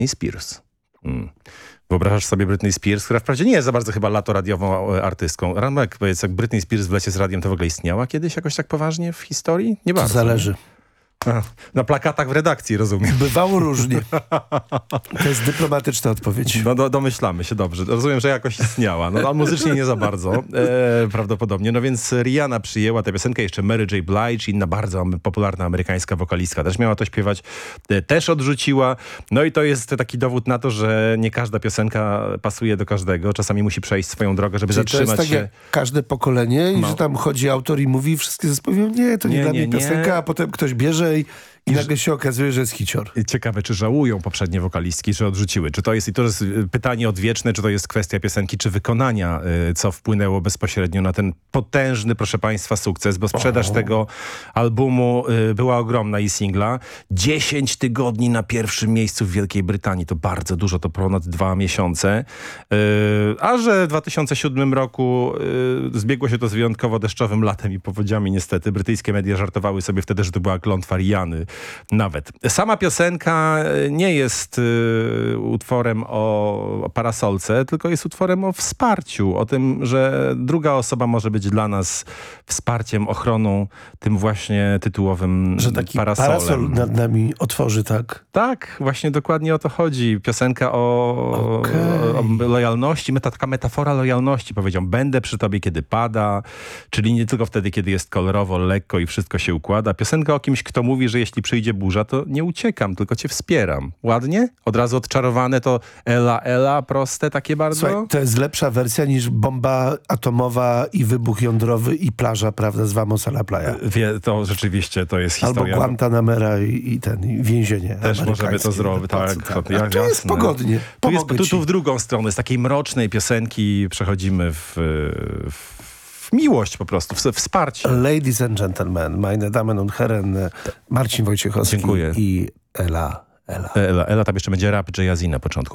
Britney Spears. Wyobrażasz sobie Britney Spears, która wprawdzie nie jest za bardzo chyba lato radiową artystką. Ramek, powiedz, jak Britney Spears w lecie z radiem to w ogóle istniała kiedyś jakoś tak poważnie w historii? Nie bardzo. To zależy. Na plakatach w redakcji, rozumiem. Bywało różnie. To jest dyplomatyczna odpowiedź. No domyślamy się dobrze. Rozumiem, że jakoś istniała. No, a muzycznie nie za bardzo. Prawdopodobnie. No więc Rihanna przyjęła tę piosenkę, jeszcze Mary J. Blige, inna bardzo popularna amerykańska wokalistka. Też miała to śpiewać. Też odrzuciła. No i to jest taki dowód na to, że nie każda piosenka pasuje do każdego. Czasami musi przejść swoją drogę, żeby Czyli zatrzymać to jest tak się. jak każde pokolenie i No. że tam chodzi autor i mówi, wszystkie zespoły mówią, nie, to nie dla mnie piosenka, a potem ktoś bierze i nagle się okazuje, że jest hicior. Ciekawe, czy żałują poprzednie wokalistki, czy odrzuciły. Czy to jest, i to jest pytanie odwieczne, czy to jest kwestia piosenki, czy wykonania, co wpłynęło bezpośrednio na ten potężny, proszę państwa, sukces, bo sprzedaż tego albumu była ogromna i singla. 10 tygodni na pierwszym miejscu w Wielkiej Brytanii. To bardzo dużo, to ponad 2 miesiące. A że w 2007 roku zbiegło się to z wyjątkowo deszczowym latem i powodziami niestety. Brytyjskie media żartowały sobie wtedy, że to była klątwa Rihanny. Nawet. Sama piosenka nie jest utworem o parasolce, tylko jest utworem o wsparciu, o tym, że druga osoba może być dla nas wsparciem, ochroną, tym właśnie tytułowym że taki parasolem. parasol nad nami otworzy, tak? Tak, właśnie dokładnie o to chodzi. Piosenka o lojalności, taka metafora lojalności, powiedział. Będę przy tobie, kiedy pada, czyli nie tylko wtedy, kiedy jest kolorowo, lekko i wszystko się układa. Piosenka o kimś, kto mówi, że jeśli przyjdzie burza, to nie uciekam, tylko cię wspieram. Ładnie? Od razu odczarowane to Ela, proste takie bardzo? Słuchaj, to jest lepsza wersja niż bomba atomowa i wybuch jądrowy i plaża, prawda, z Vamos a la Playa. To rzeczywiście to jest historia. Albo Guantanamera i więzienie też możemy to zrobić. Tak, tu jest pogodnie. Tu w drugą stronę, z takiej mrocznej piosenki przechodzimy w miłość po prostu, w wsparcie. Ladies and gentlemen, meine Damen und Herren, Marcin Wojciechowski. Dziękuję. I Ela. Ela, tam jeszcze będzie rap Jay-Z na początku.